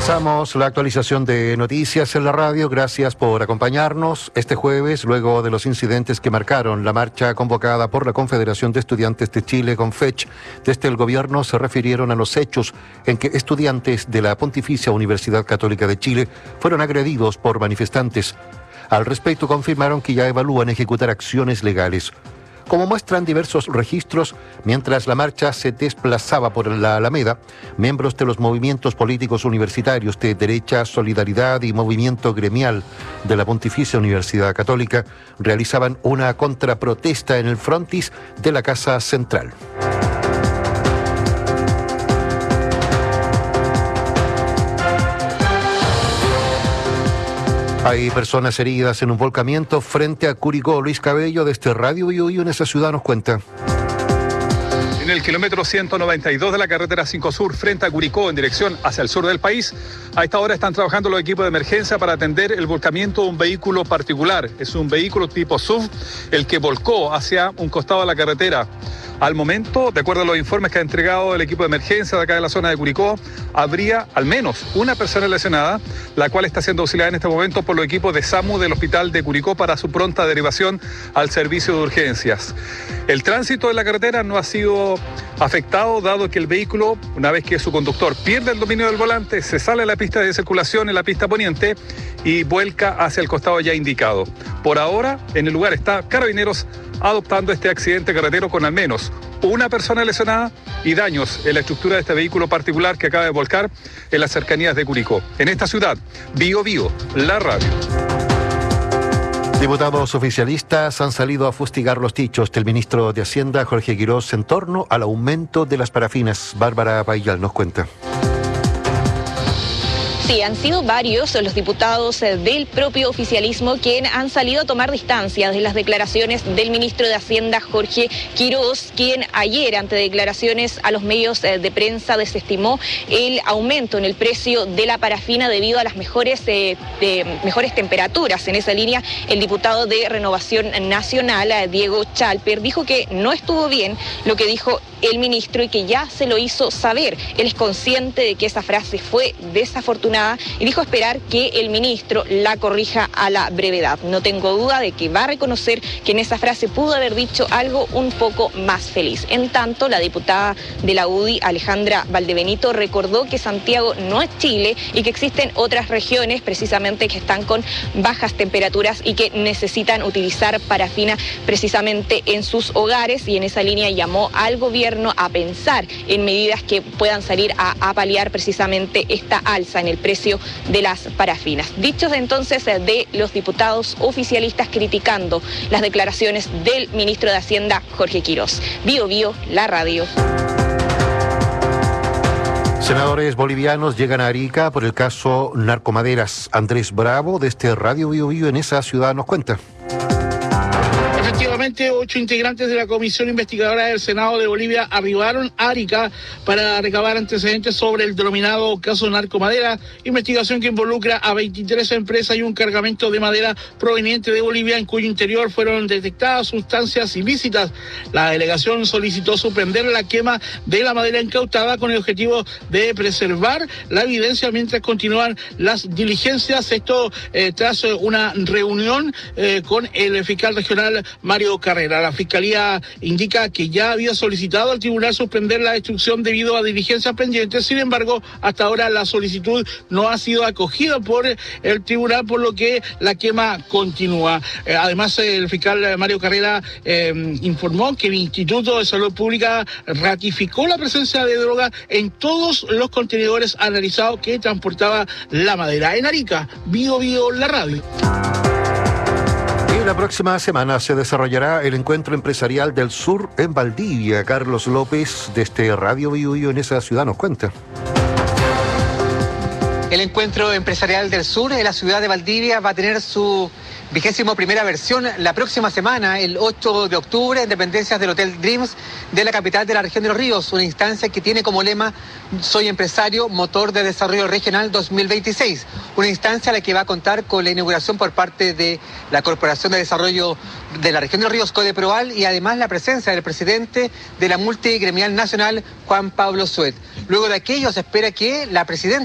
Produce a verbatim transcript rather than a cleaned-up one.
Comenzamos la actualización de noticias en la radio. Gracias por acompañarnos este jueves, luego de los incidentes que marcaron la marcha convocada por la Confederación de Estudiantes de Chile, CONFECH. Desde el gobierno se refirieron a los hechos en que estudiantes de la Pontificia Universidad Católica de Chile fueron agredidos por manifestantes. Al respecto, confirmaron que ya evalúan ejecutar acciones legales. Como muestran diversos registros, mientras la marcha se desplazaba por la Alameda, miembros de los movimientos políticos universitarios de Derecha, Solidaridad y Movimiento Gremial de la Pontificia Universidad Católica realizaban una contraprotesta en el frontis de la Casa Central. Hay personas heridas en un volcamiento frente a Curicó. Luis Cabello, desde Radio Bio Bio en esa ciudad, nos cuenta. En el kilómetro ciento noventa y dos de la carretera cinco Sur, frente a Curicó, en dirección hacia el sur del país, a esta hora están trabajando los equipos de emergencia para atender el volcamiento de un vehículo particular. Es un vehículo tipo S U V, el que volcó hacia un costado de la carretera. Al momento, de acuerdo a los informes que ha entregado el equipo de emergencia de acá de la zona de Curicó, habría al menos una persona lesionada, la cual está siendo auxiliada en este momento por los equipos de SAMU del Hospital de Curicó para su pronta derivación al servicio de urgencias. El tránsito de la carretera no ha sido afectado, dado que el vehículo, una vez que su conductor pierde el dominio del volante, se sale a la pista de circulación en la pista poniente y vuelca hacia el costado ya indicado. Por ahora, en el lugar está Carabineros adoptando este accidente carretero con al menos una persona lesionada y daños en la estructura de este vehículo particular que acaba de volcar en las cercanías de Curicó. En esta ciudad, Bio Bio, la radio. Diputados oficialistas han salido a fustigar los dichos del ministro de Hacienda, Jorge Quirós, en torno al aumento de las parafinas. Bárbara Paillal nos cuenta. Sí, han sido varios los diputados del propio oficialismo quienes han salido a tomar distancia de las declaraciones del ministro de Hacienda, Jorge Quirós, quien ayer, ante declaraciones a los medios de prensa, desestimó el aumento en el precio de la parafina debido a las mejores, eh, de, mejores temperaturas. En esa línea, el diputado de Renovación Nacional, Diego Chalper, dijo que no estuvo bien lo que dijo el ministro y que ya se lo hizo saber. Él es consciente de que esa frase fue desafortunada y dijo esperar que el ministro la corrija a la brevedad. No tengo duda de que va a reconocer que en esa frase pudo haber dicho algo un poco más feliz. En tanto, la diputada de la U D I, Alejandra Valdebenito, recordó que Santiago no es Chile y que existen otras regiones precisamente que están con bajas temperaturas y que necesitan utilizar parafina precisamente en sus hogares, y en esa línea llamó al gobierno a pensar en medidas que puedan salir a, a paliar precisamente esta alza en el precio de las parafinas. Dichos entonces de los diputados oficialistas criticando las declaraciones del ministro de Hacienda, Jorge Quirós. Bio Bio, la radio. Senadores bolivianos llegan a Arica por el caso Narcomaderas. Andrés Bravo, desde Radio Bio Bio en esa ciudad, nos cuenta. Efectivamente, ocho integrantes de la Comisión Investigadora del Senado de Bolivia arribaron a Arica para recabar antecedentes sobre el denominado caso Narcomadera, investigación que involucra a veintitrés empresas y un cargamento de madera proveniente de Bolivia en cuyo interior fueron detectadas sustancias ilícitas. La delegación solicitó suspender la quema de la madera incautada con el objetivo de preservar la evidencia mientras continúan las diligencias. Esto eh, tras una reunión eh, con el fiscal regional Mario Carrera. La Fiscalía indica que ya había solicitado al tribunal suspender la destrucción debido a diligencias pendientes. Sin embargo, hasta ahora la solicitud no ha sido acogida por el tribunal, por lo que la quema continúa. Eh, además, el fiscal Mario Carrera eh, informó que el Instituto de Salud Pública ratificó la presencia de droga en todos los contenedores analizados que transportaba la madera. En Arica, Bio Bio, la radio. La próxima semana se desarrollará el Encuentro Empresarial del Sur en Valdivia. Carlos López, desde Radio Bio Bio en esa ciudad, nos cuenta. El Encuentro Empresarial del Sur en la ciudad de Valdivia va a tener su vigésimo primera versión la próxima semana, el ocho de octubre, en dependencias del Hotel Dreams de la capital de la región de Los Ríos, una instancia que tiene como lema Soy empresario, motor de desarrollo regional dos mil veintiséis, una instancia a la que va a contar con la inauguración por parte de la Corporación de Desarrollo de la región de Los Ríos, Codeproal, y además la presencia del presidente de la multigremial nacional, Juan Pablo Suet. Luego de aquello se espera que la presidenta